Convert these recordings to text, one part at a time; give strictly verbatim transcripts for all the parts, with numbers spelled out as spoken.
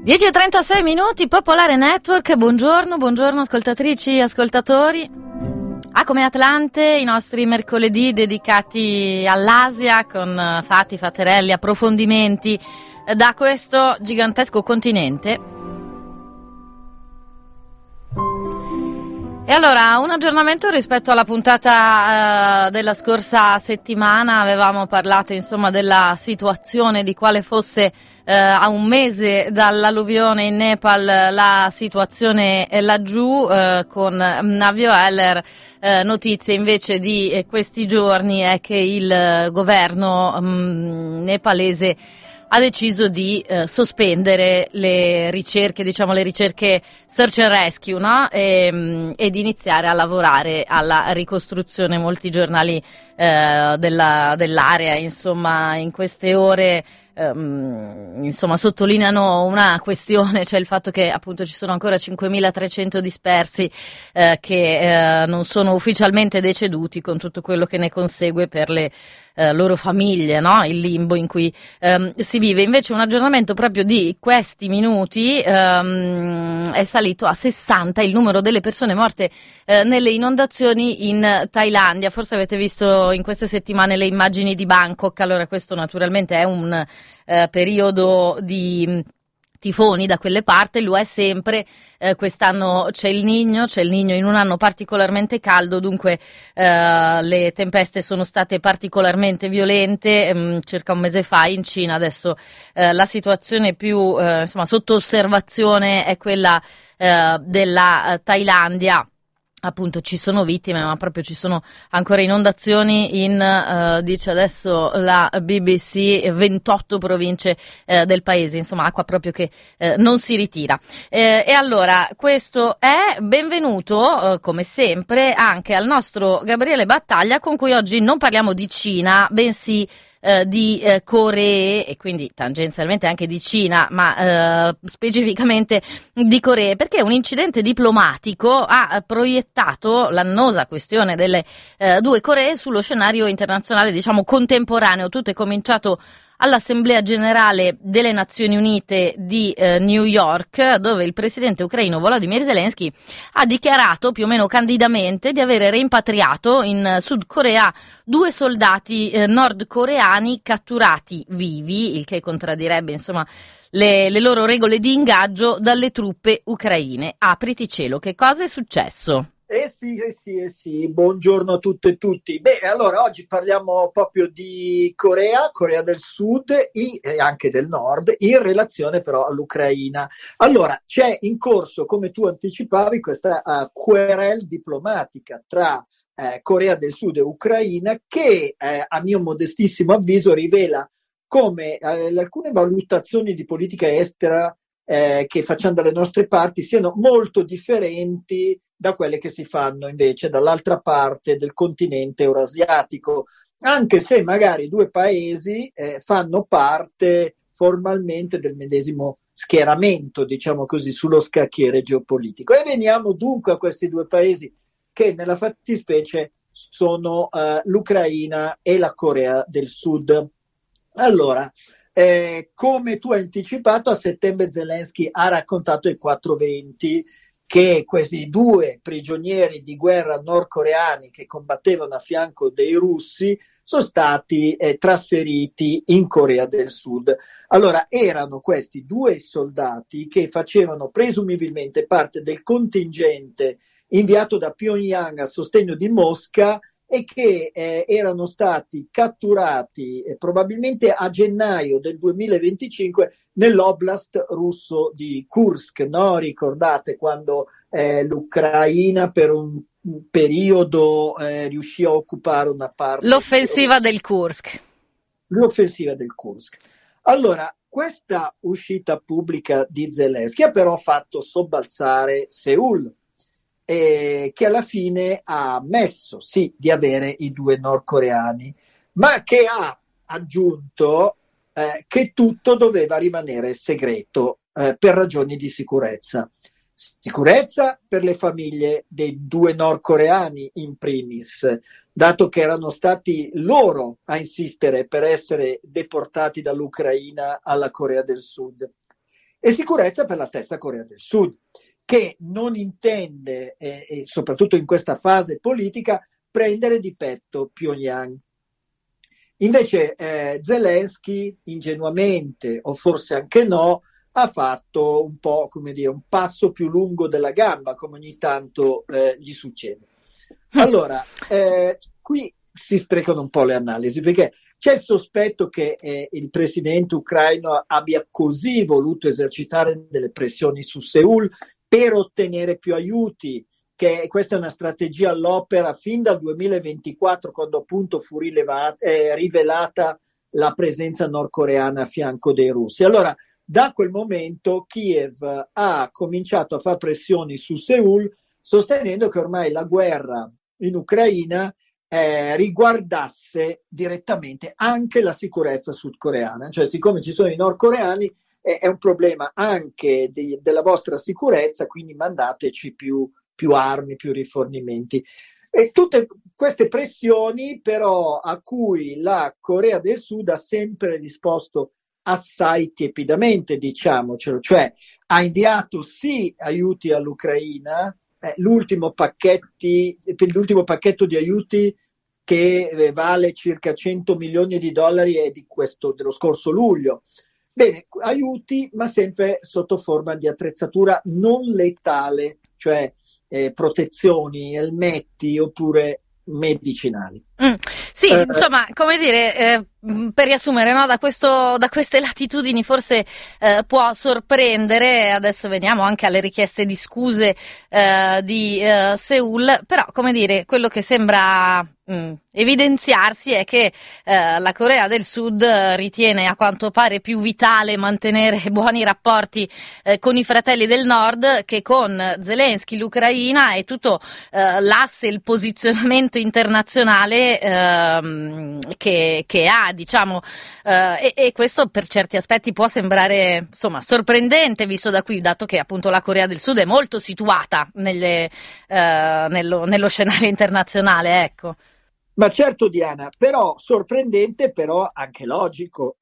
dieci e trentasei minuti, Popolare Network, buongiorno, buongiorno ascoltatrici e ascoltatori. Ah, come Atlante, i nostri mercoledì dedicati all'Asia con fatti, fatterelli, approfondimenti da questo gigantesco continente. E allora, un aggiornamento rispetto alla puntata uh, della scorsa settimana. Avevamo parlato insomma della situazione, di quale fosse uh, a un mese dall'alluvione in Nepal la situazione laggiù uh, con Navio Heller. Uh, notizie invece di eh, questi giorni è che il uh, governo um, nepalese ha deciso di eh, sospendere le ricerche, diciamo le ricerche search and rescue, no? E, e di iniziare a lavorare alla ricostruzione. Molti giornali eh, della, dell'area, insomma, in queste ore ehm, insomma sottolineano una questione, cioè il fatto che appunto ci sono ancora cinquemilatrecento dispersi eh, che eh, non sono ufficialmente deceduti, con tutto quello che ne consegue per le Eh, loro famiglie, no? Il limbo in cui ehm, si vive. Invece un aggiornamento proprio di questi minuti, ehm, è salito a sessanta il numero delle persone morte eh, nelle inondazioni in Thailandia. Forse avete visto in queste settimane le immagini di Bangkok. Allora, questo naturalmente è un eh, periodo di tifoni da quelle parti, lo è sempre. Eh, quest'anno c'è il Niño, c'è il Niño in un anno particolarmente caldo, dunque eh, le tempeste sono state particolarmente violente. Ehm, circa un mese fa in Cina, adesso eh, la situazione più eh, insomma sotto osservazione è quella eh, della Thailandia. Appunto ci sono vittime, ma proprio ci sono ancora inondazioni in, uh, dice adesso la B B C, ventotto province uh, del paese, insomma acqua proprio che uh, non si ritira. Eh, e allora questo è benvenuto, uh, come sempre, anche al nostro Gabriele Battaglia, con cui oggi non parliamo di Cina, bensì Eh, di eh, Coree, e quindi tangenzialmente anche di Cina, ma eh, specificamente di Coree, perché un incidente diplomatico ha proiettato l'annosa questione delle eh, due Coree sullo scenario internazionale, diciamo contemporaneo. Tutto è cominciato all'Assemblea Generale delle Nazioni Unite di eh, New York, dove il presidente ucraino Volodymyr Zelensky ha dichiarato più o meno candidamente di avere rimpatriato in Sud Corea due soldati eh, nordcoreani catturati vivi, il che contraddirebbe insomma le, le loro regole di ingaggio, dalle truppe ucraine. Apriti cielo, che cosa è successo? Eh sì, eh sì, eh sì, buongiorno a tutte e tutti. Beh, allora oggi parliamo proprio di Corea, Corea del Sud e anche del Nord, in relazione però all'Ucraina. Allora, c'è in corso, come tu anticipavi, questa uh, querel diplomatica tra uh, Corea del Sud e Ucraina che, uh, a mio modestissimo avviso, rivela come uh, alcune valutazioni di politica estera eh, che facciamo dalle nostre parti siano molto differenti da quelle che si fanno invece dall'altra parte del continente eurasiatico, anche se magari due paesi eh, fanno parte formalmente del medesimo schieramento, diciamo così, sullo scacchiere geopolitico. E veniamo dunque a questi due paesi che nella fattispecie sono uh, l'Ucraina e la Corea del Sud. Allora, eh, come tu hai anticipato, a settembre Zelensky ha raccontato ai quattrocentoventi che questi due prigionieri di guerra nordcoreani che combattevano a fianco dei russi sono stati eh, trasferiti in Corea del Sud. Allora, erano questi due soldati che facevano presumibilmente parte del contingente inviato da Pyongyang a sostegno di Mosca e che eh, erano stati catturati eh, probabilmente a gennaio del duemilaventicinque nell'oblast russo di Kursk, no? Ricordate quando eh, l'Ucraina per un periodo eh, riuscì a occupare una parte. L'offensiva del Kursk. L'offensiva del Kursk. Allora, questa uscita pubblica di Zelensky ha però fatto sobbalzare Seul, eh, che alla fine ha ammesso sì di avere i due nordcoreani, ma che ha aggiunto eh, che tutto doveva rimanere segreto eh, per ragioni di sicurezza. Sicurezza per le famiglie dei due nordcoreani in primis, dato che erano stati loro a insistere per essere deportati dall'Ucraina alla Corea del Sud. e sicurezza per la stessa Corea del Sud, che non intende, eh, e soprattutto in questa fase politica, prendere di petto Pyongyang. Invece eh, Zelensky, ingenuamente, o forse anche no, ha fatto un po', come dire, un passo più lungo della gamba, come ogni tanto eh, gli succede. Allora, eh, qui si sprecano un po' le analisi, perché c'è il sospetto che eh, il presidente ucraino abbia così voluto esercitare delle pressioni su Seul per ottenere più aiuti, che questa è una strategia all'opera fin dal duemilaventiquattro, quando appunto fu rilevata, eh, rivelata la presenza nordcoreana a fianco dei russi. Allora, da quel momento Kiev ha cominciato a fare pressioni su Seul, sostenendo che ormai la guerra in Ucraina eh, riguardasse direttamente anche la sicurezza sudcoreana. Cioè, siccome ci sono i nordcoreani, eh, è un problema anche di, della vostra sicurezza, quindi mandateci più, più armi, più rifornimenti. E tutte queste pressioni, però, a cui la Corea del Sud ha sempre risposto assai tiepidamente, diciamocelo, cioè ha inviato sì aiuti all'Ucraina, eh, l'ultimo, pacchetti, l'ultimo pacchetto di aiuti che eh, vale circa cento milioni di dollari è di questo, dello scorso luglio. Bene, aiuti, ma sempre sotto forma di attrezzatura non letale, cioè eh, protezioni, elmetti oppure medicinali. Mm, sì, eh, insomma, come dire, eh, per riassumere, no, da, questo, da queste latitudini forse eh, può sorprendere, adesso veniamo anche alle richieste di scuse eh, di eh, Seul, però come dire, quello che sembra mh, evidenziarsi è che eh, la Corea del Sud ritiene a quanto pare più vitale mantenere buoni rapporti eh, con i fratelli del Nord che con Zelensky, l'Ucraina e tutto eh, l'asse, il posizionamento internazionale ehm, che, che ha, diciamo, eh, e, e questo per certi aspetti può sembrare insomma sorprendente visto da qui, dato che appunto la Corea del Sud è molto situata nelle, eh, nello, nello scenario internazionale, ecco. Ma certo, Diana, però sorprendente, però anche logico,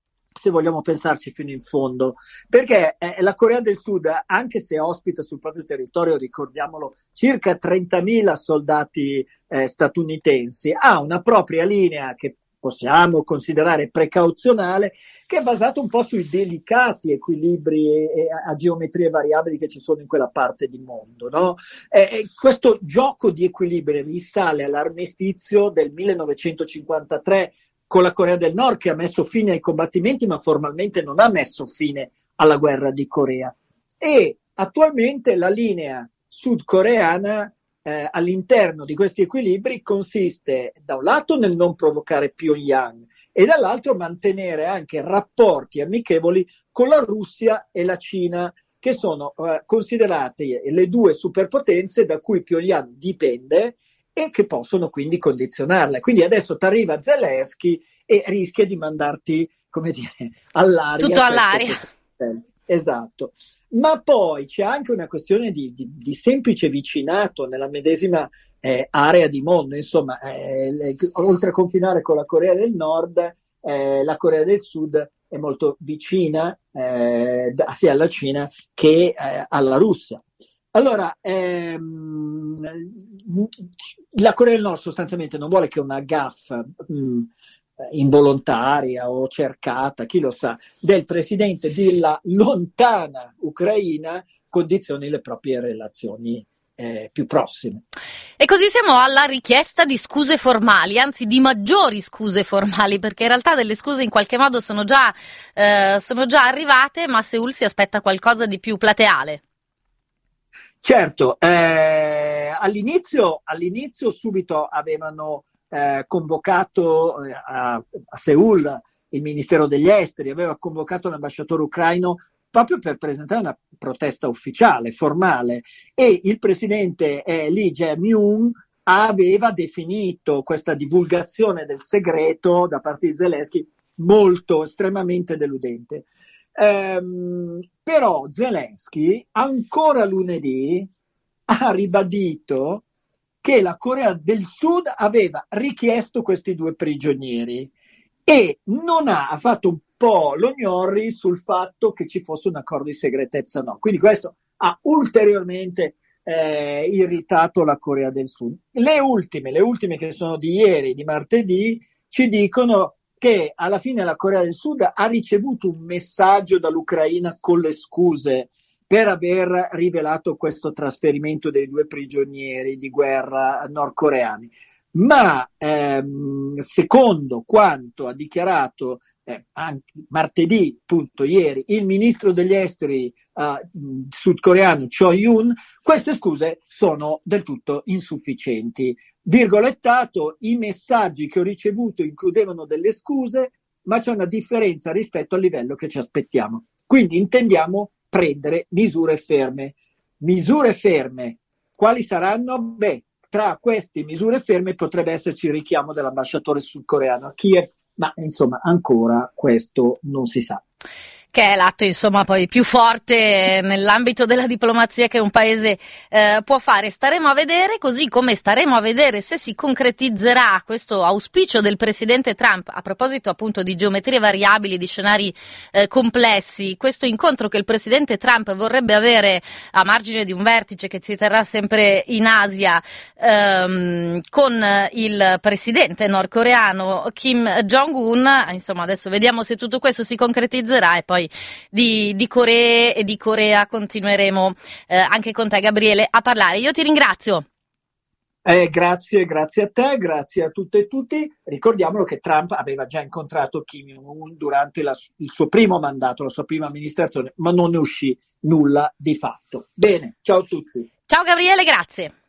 se vogliamo pensarci fino in fondo, perché eh, la Corea del Sud, anche se ospita sul proprio territorio, ricordiamolo, circa trentamila soldati eh, statunitensi, ha una propria linea che possiamo considerare precauzionale, che è basata un po' sui delicati equilibri e, e a geometrie variabili che ci sono in quella parte di mondo, no? Eh, questo gioco di equilibri risale all'armistizio del millenovecentocinquantatré con la Corea del Nord, che ha messo fine ai combattimenti, ma formalmente non ha messo fine alla guerra di Corea. E attualmente la linea sudcoreana eh, all'interno di questi equilibri consiste da un lato nel non provocare Pyongyang e dall'altro mantenere anche rapporti amichevoli con la Russia e la Cina, che sono eh, considerate le due superpotenze da cui Pyongyang dipende e che possono quindi condizionarla. Quindi adesso ti arriva Zelensky e rischia di mandarti, come dire, all'aria. Tutto all'aria. Esatto. Ma poi c'è anche una questione di, di, di semplice vicinato nella medesima eh, area di mondo. Insomma, eh, le, oltre a confinare con la Corea del Nord, eh, la Corea del Sud è molto vicina eh, sia alla Cina che eh, alla Russia. Allora, ehm, la Corea del Nord sostanzialmente non vuole che una gaffe mh, involontaria o cercata, chi lo sa, del presidente della lontana Ucraina condizioni le proprie relazioni eh, più prossime. E così siamo alla richiesta di scuse formali, anzi di maggiori scuse formali, perché in realtà delle scuse in qualche modo sono già, eh, sono già arrivate, ma Seul si aspetta qualcosa di più plateale. Certo, eh, all'inizio, all'inizio subito avevano eh, convocato eh, a, a Seul il Ministero degli Esteri, aveva convocato l'ambasciatore ucraino proprio per presentare una protesta ufficiale, formale, e il presidente eh, Lee Jae-myung aveva definito questa divulgazione del segreto da parte di Zelensky molto, estremamente deludente. Um, però Zelensky ancora lunedì ha ribadito che la Corea del Sud aveva richiesto questi due prigionieri e non ha, ha fatto un po' lo gnorri sul fatto che ci fosse un accordo di segretezza o no. Quindi questo ha ulteriormente eh, irritato la Corea del Sud. Le ultime, le ultime che sono di ieri, di martedì, ci dicono che alla fine la Corea del Sud ha ricevuto un messaggio dall'Ucraina con le scuse per aver rivelato questo trasferimento dei due prigionieri di guerra nordcoreani. Ma ehm, secondo quanto ha dichiarato eh, anche martedì, appunto ieri, il ministro degli esteri eh, sudcoreano Cho Yoon, queste scuse sono del tutto insufficienti. Virgolettato, i messaggi che ho ricevuto includevano delle scuse, ma c'è una differenza rispetto al livello che ci aspettiamo. Quindi intendiamo prendere misure ferme. Misure ferme, quali saranno? Beh, tra queste misure ferme potrebbe esserci il richiamo dell'ambasciatore sudcoreano a Kiev, ma insomma ancora questo non si sa. Che è l'atto insomma poi più forte nell'ambito della diplomazia che un paese eh, può fare. Staremo a vedere, così come staremo a vedere se si concretizzerà questo auspicio del presidente Trump a proposito appunto di geometrie variabili, di scenari eh, complessi, questo incontro che il presidente Trump vorrebbe avere a margine di un vertice che si terrà sempre in Asia ehm, con il presidente nordcoreano Kim Jong-un. Insomma, adesso vediamo se tutto questo si concretizzerà e poi Di, di Corea e di Corea continueremo eh, anche con te, Gabriele, a parlare. Io ti ringrazio. Eh, grazie, grazie a te, grazie a tutte e tutti. Ricordiamolo che Trump aveva già incontrato Kim Jong-un durante la, il suo primo mandato, la sua prima amministrazione, ma non ne uscì nulla di fatto. Bene, ciao a tutti. Ciao Gabriele, grazie.